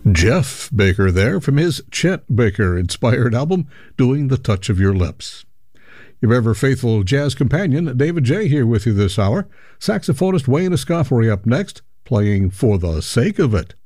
Jeff Baker there from his Chet Baker-inspired album, Doing the Touch of Your Lips. Your ever-faithful jazz companion, David J. here with you this hour. Saxophonist Wayne Escoffery up next, playing For the Sake of It.